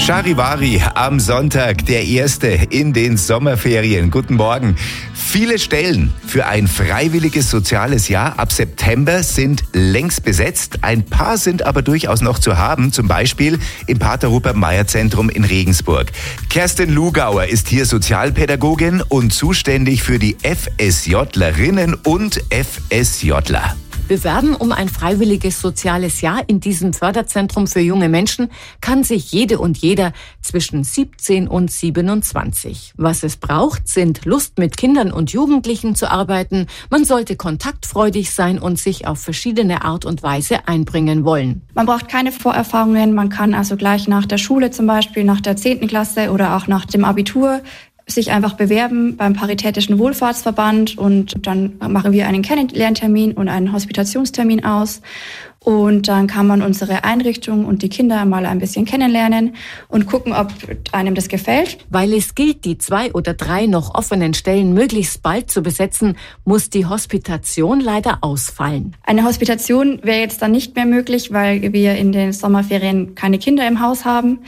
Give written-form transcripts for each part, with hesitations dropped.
Charivari am Sonntag, der erste in den Sommerferien. Guten Morgen. Viele Stellen für ein freiwilliges soziales Jahr ab September sind längst besetzt. Ein paar sind aber durchaus noch zu haben, zum Beispiel im Pater Rupert-Meyer-Zentrum in Regensburg. Kerstin Lugauer ist hier Sozialpädagogin und zuständig für die FSJlerinnen und FSJler. Bewerben um ein freiwilliges soziales Jahr in diesem Förderzentrum für junge Menschen kann sich jede und jeder zwischen 17 und 27. Was es braucht, sind Lust, mit Kindern und Jugendlichen zu arbeiten. Man sollte kontaktfreudig sein und sich auf verschiedene Art und Weise einbringen wollen. Man braucht keine Vorerfahrungen. Man kann also gleich nach der Schule, zum Beispiel nach der 10. Klasse oder auch nach dem Abitur, sich einfach bewerben beim Paritätischen Wohlfahrtsverband und dann machen wir einen Kennenlerntermin und einen Hospitationstermin aus. Und dann kann man unsere Einrichtung und die Kinder mal ein bisschen kennenlernen und gucken, ob einem das gefällt. Weil es gilt, die 2 oder 3 noch offenen Stellen möglichst bald zu besetzen, muss die Hospitation leider ausfallen. Eine Hospitation wäre jetzt dann nicht mehr möglich, weil wir in den Sommerferien keine Kinder im Haus haben.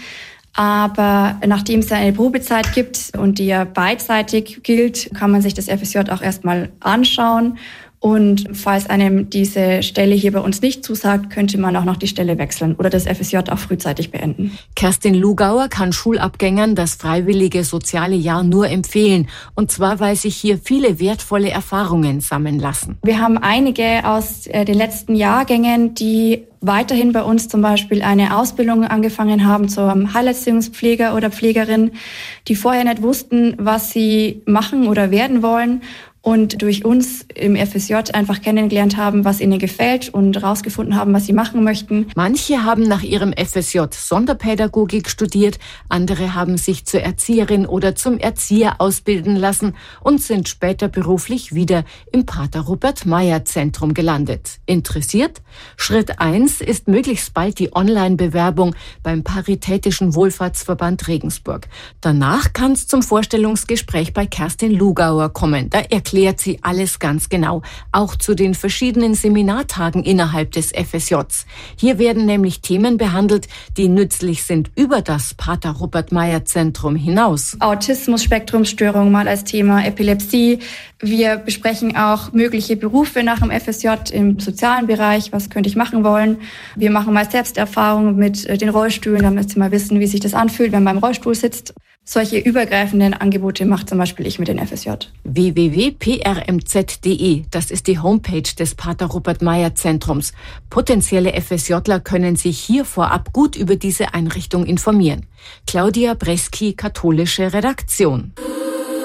Aber nachdem es eine Probezeit gibt und die ja beidseitig gilt, kann man sich das FSJ auch erstmal anschauen. Und falls einem diese Stelle hier bei uns nicht zusagt, könnte man auch noch die Stelle wechseln oder das FSJ auch frühzeitig beenden. Kerstin Lugauer kann Schulabgängern das freiwillige soziale Jahr nur empfehlen. Und zwar, weil sich hier viele wertvolle Erfahrungen sammeln lassen. Wir haben einige aus den letzten Jahrgängen, die weiterhin bei uns zum Beispiel eine Ausbildung angefangen haben zum Heilerziehungspfleger oder Pflegerin, die vorher nicht wussten, was sie machen oder werden wollen. Und durch uns im FSJ einfach kennengelernt haben, was ihnen gefällt und herausgefunden haben, was sie machen möchten. Manche haben nach ihrem FSJ Sonderpädagogik studiert, andere haben sich zur Erzieherin oder zum Erzieher ausbilden lassen und sind später beruflich wieder im Pater Rupert-Meyer-Zentrum gelandet. Interessiert? Schritt 1 ist möglichst bald die Online-Bewerbung beim Paritätischen Wohlfahrtsverband Regensburg. Danach kann es zum Vorstellungsgespräch bei Kerstin Lugauer kommen. Da erklärt sie alles ganz genau, auch zu den verschiedenen Seminartagen innerhalb des FSJs. Hier werden nämlich Themen behandelt, die nützlich sind über das Pater Rupert-Meyer-Zentrum hinaus. Autismus, Spektrumsstörung mal als Thema, Epilepsie. Wir besprechen auch mögliche Berufe nach dem FSJ im sozialen Bereich. Was könnte ich machen wollen? Wir machen mal Selbsterfahrungen mit den Rollstühlen, damit Sie mal wissen, wie sich das anfühlt, wenn man im Rollstuhl sitzt. Solche übergreifenden Angebote macht zum Beispiel ich mit den FSJ. www.prmz.de, das ist die Homepage des Pater Rupert-Meyer-Zentrums. Potenzielle FSJler können sich hier vorab gut über diese Einrichtung informieren. Claudia Breski, katholische Redaktion.